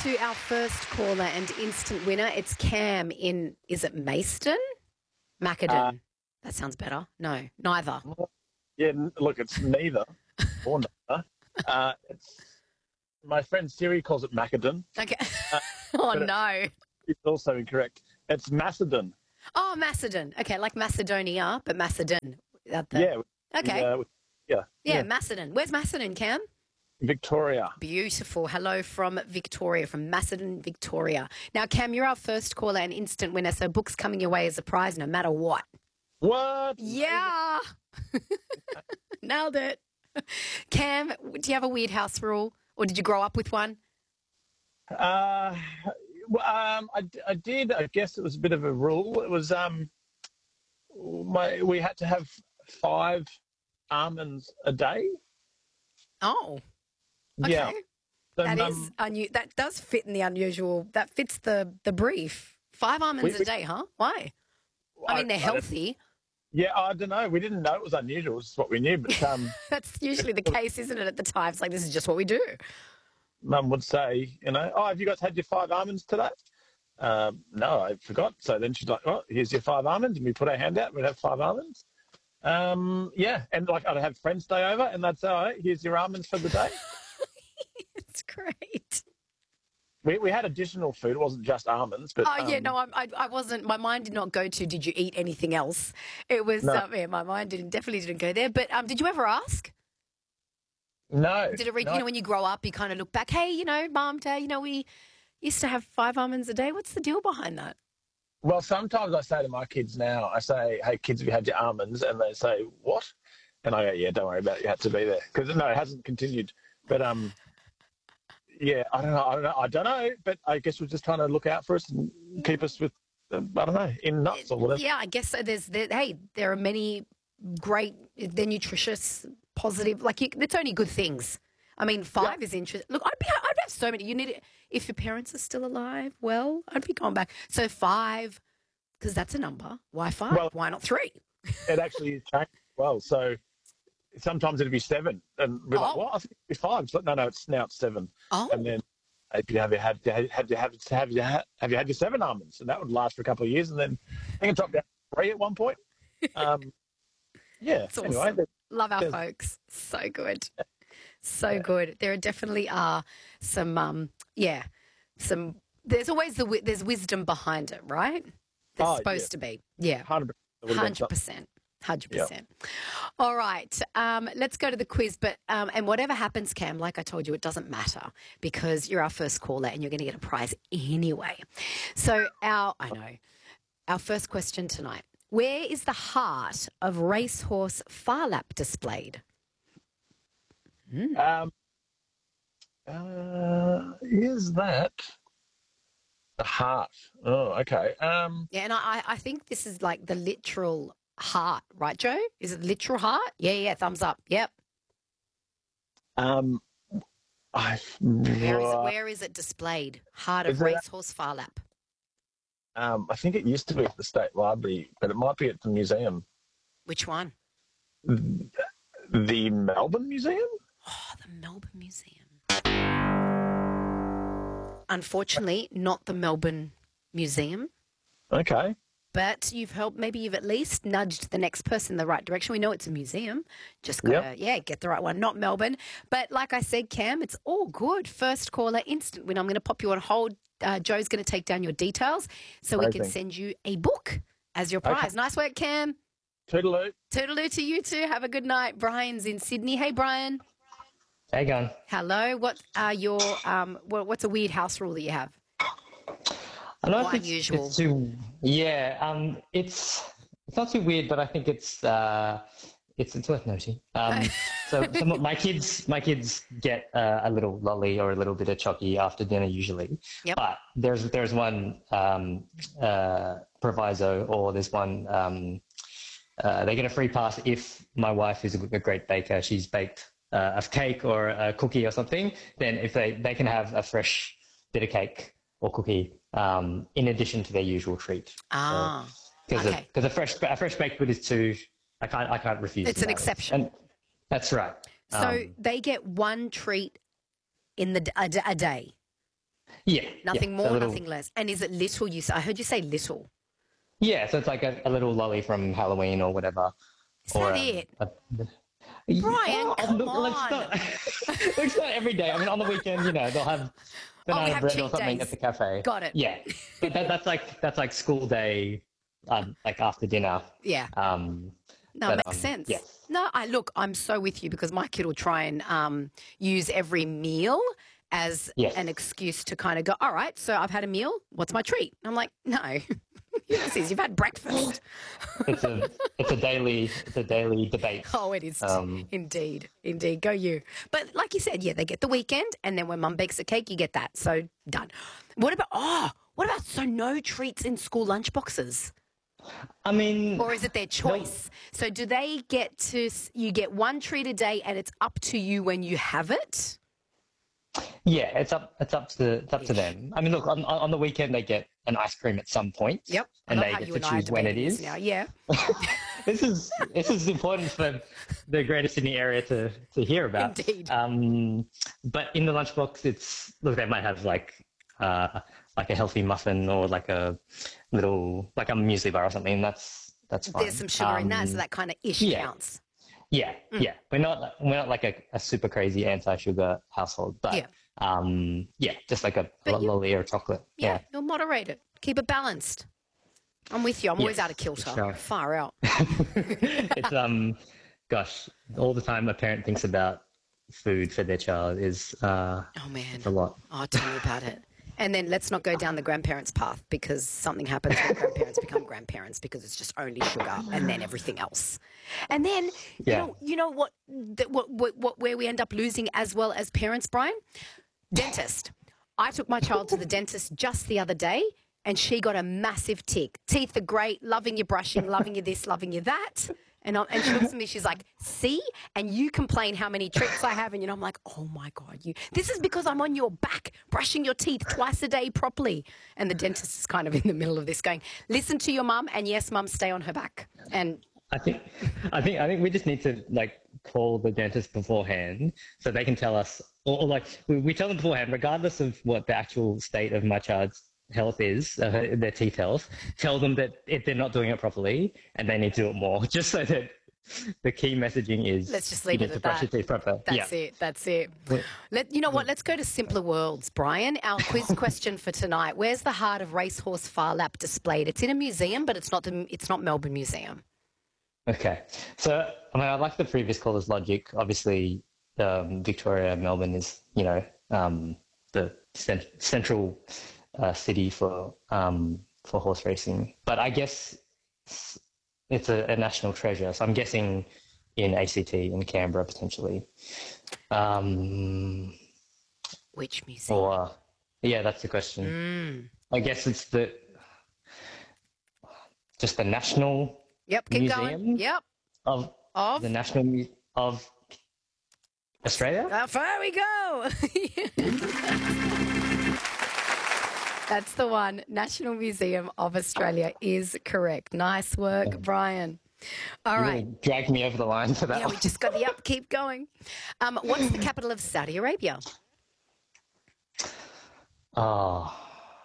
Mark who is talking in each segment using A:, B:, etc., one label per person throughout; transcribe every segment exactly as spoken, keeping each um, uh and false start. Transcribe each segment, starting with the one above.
A: to our first caller and instant winner. It's Cam in, is it Maidstone? Macedon. Uh, that sounds better. No, neither.
B: Yeah, look, it's neither or neither. Uh, it's, my friend Siri calls it Macedon.
A: Okay.
B: Uh,
A: oh, no.
B: It's also incorrect. It's Macedon.
A: Oh, Macedon. Okay, like Macedonia, but Macedon. The...
B: Yeah.
A: Okay.
B: Uh, yeah,
A: yeah.
B: Yeah,
A: Macedon. Where's Macedon, Cam?
B: Victoria.
A: Beautiful. Hello from Victoria, from Macedon, Victoria. Now, Cam, you're our first caller and instant winner, so book's coming your way as a prize no matter what.
B: What?
A: Yeah. Nailed it. Cam, do you have a weird house rule or did you grow up with one?
B: Uh, um, I, I did. I guess it was a bit of a rule. It was um, my we had to have five almonds a day.
A: Oh. Okay.
B: Yeah. So,
A: that
B: um,
A: is unu- That does fit in the unusual. That fits the, the brief. Five almonds
B: we,
A: a
B: we,
A: day, huh? Why? I, I mean, they're healthy.
B: Yeah, I don't know. We didn't know it was unusual. It's what we knew, but um,
A: that's usually the case, isn't it? At the time, it's like this is just what we do.
B: Mum would say, you know, oh, have you guys had your five almonds today? Um, no, I forgot. So then she's like, oh, here's your five almonds, and we put our hand out. We'd have five almonds. Um, yeah, and like I'd have friends stay over, and they'd say, all right, here's your almonds for the day.
A: It's great.
B: We we had additional food. It wasn't just almonds, but
A: oh yeah,
B: um,
A: no, I, I I wasn't. My mind did not go to. Did you eat anything else? It was.
B: No.
A: Um, yeah, my mind didn't definitely didn't go there. But um, did you ever ask?
B: No.
A: Did it? Re-
B: no.
A: You know, when you grow up, you kind of look back. Hey, you know, Mum, Dad, you know, we used to have five almonds a day. What's the deal behind that?
B: Well, sometimes I say to my kids now, I say, hey, kids, have you had your almonds? And they say, what? And I go, yeah, don't worry about it. You had to be there. Because, no, it hasn't continued. But, um, yeah, I don't know. I don't know. I don't know. But I guess we're just trying to look out for us and keep us with, uh, I don't know, in nuts or whatever.
A: Yeah, I guess so. There's, there, hey, there are many great, they're nutritious, positive, like you, it's only good things. I mean, five yeah. is interesting. Look, I'd be, I'd have so many. You need it if your parents are still alive. Well, I'd be going back. So five, because that's a number. Why five? Well, why not three?
B: It actually changed well. So sometimes it'd be seven, and we're oh. like, well, I think it'd be five. It's like, no, no, it's now it's seven.
A: Oh,
B: and then if you have you had have, have you have have you had have you had your seven almonds, and that would last for a couple of years, and then I think it dropped down to three at one point. Um, yeah.
A: That's
B: anyway,
A: awesome. Love our folks. So good. So yeah. good. There definitely are some, um, yeah, some. There's always the there's wisdom behind it, right? There's
B: oh,
A: supposed
B: yeah.
A: to be, yeah,
B: hundred
A: percent, hundred percent. All right, um, let's go to the quiz. But um, and whatever happens, Cam, like I told you, it doesn't matter because you're our first caller and you're going to get a prize anyway. So our, I know, our first question tonight: where is the heart of Racehorse Phar Lap displayed?
B: Mm. Um, uh, is that the heart? Oh, okay. Um,
A: yeah, and I, I think this is like the literal heart, right, Joe? Is it literal heart? Yeah, yeah, thumbs up. Yep.
B: Um, I,
A: where, is it, where is it displayed? Heart of Racehorse Phar Lap.
B: Um, I think it used to be at the State Library, but it might be at the museum.
A: Which one?
B: The, the Melbourne Museum?
A: Oh, the Melbourne Museum. Unfortunately, not the Melbourne Museum.
B: Okay.
A: But you've helped, maybe you've at least nudged the next person in the right direction. We know it's a museum. Just gotta, yep. yeah, get the right one. Not Melbourne. But like I said, Cam, it's all good. First caller, instant win. I'm going to pop you on hold. Uh, Joe's going to take down your details so Amazing. we can send you a book as your prize. Okay. Nice work, Cam.
B: Toodaloo.
A: Toodaloo to you too. Have a good night. Brian's in Sydney. Hey, Brian.
C: How you going?
A: Hello. What are your um? What, what's a weird house rule that you have?
C: I don't
A: Quite
C: think
A: unusual.
C: It's too, yeah, um, it's it's not too weird, but I think it's uh, it's it's worth noting. Um, so some of my kids, my kids get uh, a little lolly or a little bit of chocky after dinner usually.
A: Yep.
C: But there's there's one um, uh, proviso, or there's one. Um, uh, they get a free pass if my wife is a, a great baker. She's baked uh, a cake or a cookie or something. Then if they they can have a fresh bit of cake or cookie um, in addition to their usual treat.
A: Ah,
C: because
A: okay.
C: Because a, a fresh a fresh baked good is too. I can't I can't refuse.
A: It's an exception.
C: And that's right.
A: So
C: um,
A: they get one treat in the a, a day.
C: Yeah.
A: Nothing
C: yeah.
A: more,
C: So little,
A: nothing less. And is it little? You say, I heard you say little.
C: Yeah, so it's like a, a little lolly from Halloween or whatever.
A: Is
C: or
A: that
C: a,
A: it?
C: a,
A: Brian,
C: oh,
A: come
C: look, let's
A: on.
C: not, let's not every day. I mean, on the weekend, you know, they'll have
A: Oh, we
C: banana
A: have
C: bread or
A: cheat
C: something
A: days.
C: at the cafe.
A: Got it.
C: Yeah, but that, that's like that's like school day, um, like after dinner.
A: Yeah.
C: Um,
A: No,
C: but,
A: it makes
C: um,
A: sense.
C: yeah.
A: No, I look, I'm so with you because my kid will try and um, use every meal as
C: Yes.
A: an excuse to kind of go, all right, so I've had a meal. What's my treat? I'm like, no, this is, you've had breakfast.
C: It's a it's a daily it's a daily debate.
A: Oh, it is.
C: Um,
A: indeed. Indeed. Go you. But like you said, yeah, they get the weekend and then when mum bakes a cake, you get that. So done. What about, oh, what about, so no treats in school lunch boxes?
C: I mean,
A: Or is it their choice? So do they get to, you get one treat a day and it's up to you when you have it?
C: yeah, it's up it's up to it's up to them. I mean, look, on on the weekend they get an ice cream at some point.
A: Yep.
C: And
A: I love
C: they
A: how
C: get
A: you
C: to
A: and I are
C: choose when it
A: debating this
C: is.
A: now. Yeah.
C: this is this is important for the Greater Sydney area to to hear about.
A: Indeed.
C: Um, but in the lunchbox, it's look they might have like uh like a healthy muffin or like a little like a muesli bar or something. That's that's fine.
A: There's some sugar in that, so
C: Um,
A: that kind of ish
C: yeah.
A: counts.
C: Yeah,
A: Mm.
C: yeah. We're not we're not like a, a super crazy anti-sugar household, but
A: Yeah.
C: um, yeah, just like a,
A: But you-
C: lolly or chocolate.
A: Yeah,
C: Yeah.
A: you'll moderate it. Keep it balanced. I'm with you. I'm always
C: Yes,
A: out of kilter.
C: sure.
A: Far out.
C: it's um, gosh, all the time a parent thinks about food for their child is uh,
A: Oh, man.
C: it's a lot.
A: Oh, tell me about it. And then let's not go down the grandparents' path because something happens when grandparents become grandparents because it's just only sugar and then everything else. And then, you
C: Yeah.
A: know, you know what, that what, what, what, where we end up losing as well as parents, Brian? Dentist. I took my child to the dentist just the other day and she got a massive tick. Teeth are great, loving your brushing, loving you this, loving you that. And, I, and she looks at me, she's like, see? And you complain how many treats I have. And you know, I'm like, oh my God, you. This is because I'm on your back, brushing your teeth twice a day properly. And the dentist is kind of in the middle of this going, listen to your mum. And yes, mum, stay on her back. And
C: I think, I think, I think we just need to like call the dentist beforehand so they can tell us, or, or like we, we tell them beforehand, regardless of what the actual state of my child's health is, uh, their teeth health, tell them that if they're not doing it properly and they need to do it more, just so that the key messaging is
A: let's just
C: you
A: leave
C: need
A: it
C: to
A: at
C: brush
A: that.
C: your teeth proper.
A: That's
C: yeah.
A: it. That's it. Let, you know what? Let's go to simpler worlds, Brian. Our quiz question for tonight. Where's the heart of Racehorse Far Lap displayed? It's in a museum, but it's not the, it's not Melbourne Museum.
C: Okay. So, I mean, I like the previous caller's logic. Obviously, um, Victoria, Melbourne is, you know, um, the cent- central uh, city for um, for horse racing. But I guess it's a, a national treasure. So I'm guessing in A C T, in Canberra, potentially. Um,
A: Which museum?
C: or, yeah, that's the question.
A: Mm.
C: I guess it's the just the national
A: Yep, keep
C: museum
A: going. Yep.
C: of
A: Of?
C: the National Mu- of Australia.
A: Uh, there we go. That's the one. National Museum of Australia is correct. Nice work, Brian. All
C: You
A: right.
C: really dragged me over the line for that
A: Yeah,
C: one.
A: we just got the up. Keep going. Um, what's the capital of Saudi Arabia?
C: Oh,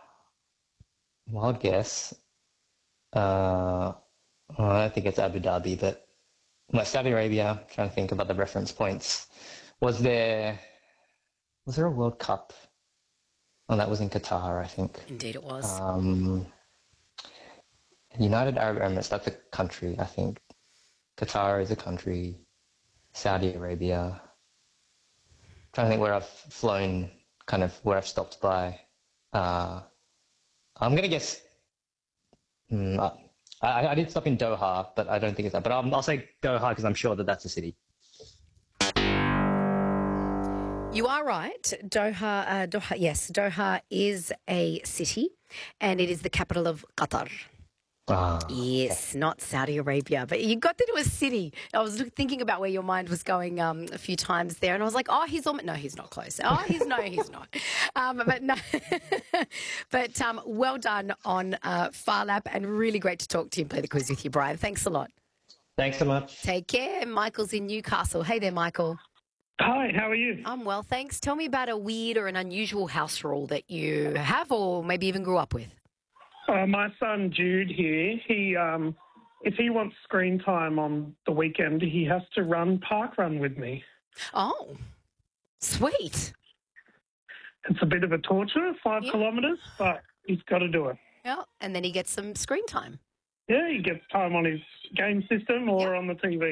C: wild guess. Uh, well, I don't think it's Abu Dhabi, but well, Saudi Arabia. I'm trying to think about the reference points. Was there was there a World Cup? Oh, that was in Qatar, I think.
A: Indeed, it was.
C: Um, United Arab Emirates, that's a country, I think. Qatar is a country. Saudi Arabia. Trying to think where I've flown, kind of where I've stopped by. Uh, I'm gonna guess. Mm, I, I did stop in Doha, but I don't think it's that. But I'll, I'll say Doha because I'm sure that that's a city.
A: You are right. Doha, uh, Doha, yes, Doha is a city and it is the capital of Qatar.
C: Ah,
A: Yes, not Saudi Arabia, but you got that it was city. I was look- thinking about where your mind was going um, a few times there, and I was like, oh, he's almost, no, he's not close. Oh, he's no, he's not. Um, but no, but um, well done on uh, Far Lap, and really great to talk to you and play the quiz with you, Brian. Thanks a lot.
C: thanks so much.
A: Take care. Michael's in Newcastle. Hey there, Michael.
D: Hi, how are you?
A: I'm well, thanks. Tell me about a weird or an unusual house rule that you have or maybe even grew up with.
D: Uh, my son Jude here, he um, if he wants screen time on the weekend, he has to run park run with me.
A: Oh, sweet.
D: It's a bit of a torture, five
A: Yeah.
D: kilometres, but he's got to do it.
A: Yeah, and then he gets some screen time.
D: Yeah, he gets time on his game system or
A: Yep.
D: on the T V.